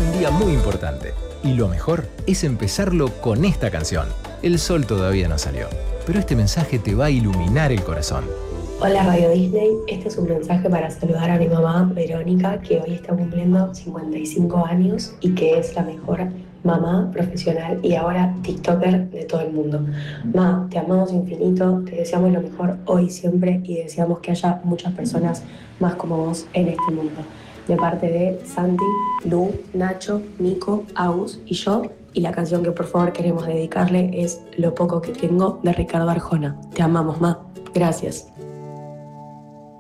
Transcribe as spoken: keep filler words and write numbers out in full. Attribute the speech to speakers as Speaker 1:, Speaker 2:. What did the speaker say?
Speaker 1: un día muy importante. Y lo mejor es empezarlo con esta canción. El sol todavía no salió, pero este mensaje te va a iluminar el corazón.
Speaker 2: Hola Radio Disney, este es un mensaje para saludar a mi mamá Verónica, que hoy está cumpliendo cincuenta y cinco años y que es la mejor mamá profesional y ahora TikToker de todo el mundo. Ma, te amamos infinito, te deseamos lo mejor hoy y siempre y deseamos que haya muchas personas más como vos en este mundo. De parte de Santi, Lu, Nacho, Nico, Agus y yo, y la canción que por favor queremos dedicarle es Lo poco que tengo de Ricardo Arjona. Te amamos, Ma. Gracias.